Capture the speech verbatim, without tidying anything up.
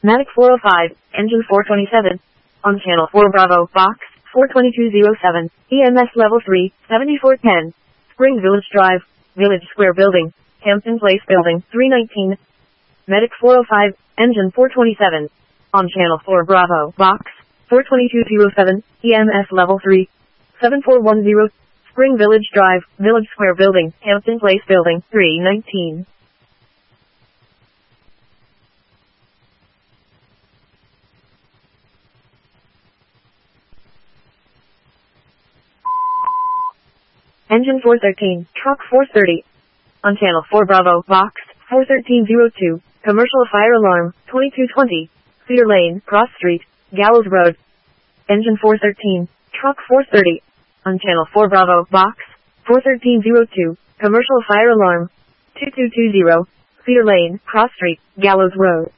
Matic four oh five, engine four twenty-seven. On channel four Bravo, box, four twenty-two oh seven, E M S level three, seventy-four ten. Spring Village Drive, Village Square Building, Hampton Place Building, three nineteen. Medic four oh five, engine four twenty-seven. On channel four Bravo, box, four twenty-two oh seven, E M S level three, seven four one zero. Spring Village Drive, Village Square Building, Hampton Place Building, three nineteen. Engine four thirteen, truck four thirty. On channel four Bravo, box, four thirteen oh two, commercial fire alarm, twenty-two twenty, Cedar Lane, Cross Street, Gallows Road. Engine four thirteen, truck four thirty. On channel four Bravo, box, four thirteen oh two, commercial fire alarm, two two two zero, Cedar Lane, Cross Street, Gallows Road.